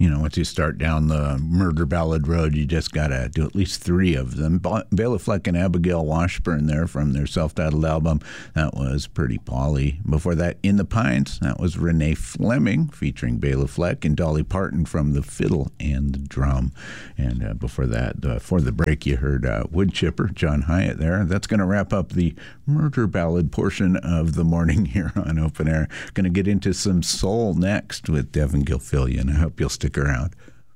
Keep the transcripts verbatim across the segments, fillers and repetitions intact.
You know, once you start down the murder ballad road, you just got to do at least three of them. Bela Fleck and Abigail Washburn there from their self-titled album. That was Pretty Polly. Before that, In the Pines. That was Renee Fleming featuring Bela Fleck and Dolly Parton from The Fiddle and the Drum. And uh, before that, uh, for the break, you heard uh, Wood Chipper, John Hyatt there. That's going to wrap up the murder ballad portion of the morning here on Open Air. Going to get into some soul next with Devin Gilfillian. I hope you'll stick around.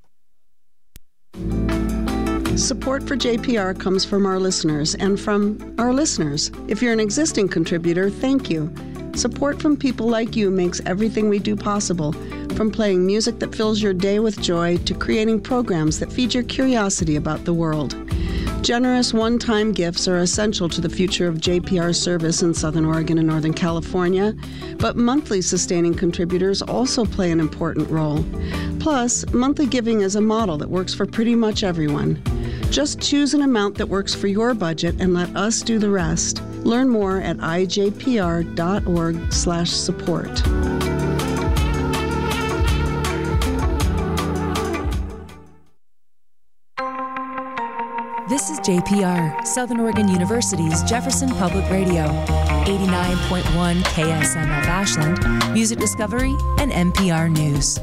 Support for J P R comes from our listeners and from our listeners. If you're an existing contributor, thank you. Support from people like you makes everything we do possible, from playing music that fills your day with joy to creating programs that feed your curiosity about the world. Generous one-time gifts are essential to the future of J P R service in Southern Oregon and Northern California, but monthly sustaining contributors also play an important role. Plus, monthly giving is a model that works for pretty much everyone. Just choose an amount that works for your budget and let us do the rest. Learn more at i j p r dot org slash support. This is J P R, Southern Oregon University's Jefferson Public Radio, eighty-nine point one K S M F Ashland, Music Discovery, and N P R News.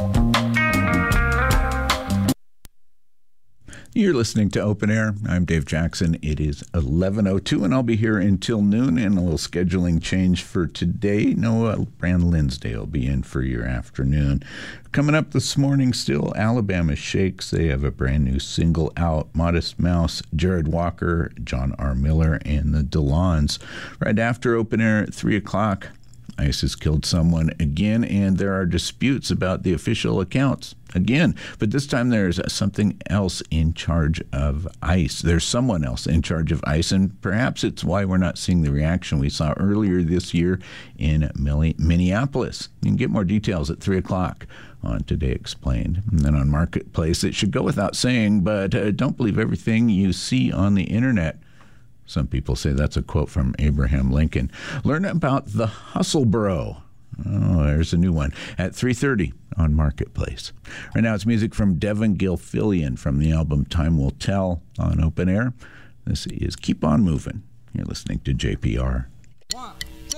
You're listening to Open Air. I'm Dave Jackson. It is eleven oh two, and I'll be here until noon. And a little scheduling change for today. Noah Brand Linsday will be in for your afternoon. Coming up this morning still, Alabama Shakes. They have a brand new single out. Modest Mouse, Jared Walker, John R. Miller, and the DeLons. Right after Open Air at three o'clock. ICE killed someone again, and there are disputes about the official accounts again. But this time there's something else in charge of ICE. There's someone else in charge of ICE, and perhaps it's why we're not seeing the reaction we saw earlier this year in Minneapolis. You can get more details at three o'clock on Today Explained. And then on Marketplace, it should go without saying, but uh, don't believe everything you see on the internet. Some people say that's a quote from Abraham Lincoln. Learn about the Hustle Bro. Oh, there's a new one at three thirty on Marketplace. Right now it's music from Devin Gilfillian from the album Time Will Tell on Open Air. This is Keep On Moving. You're listening to J P R.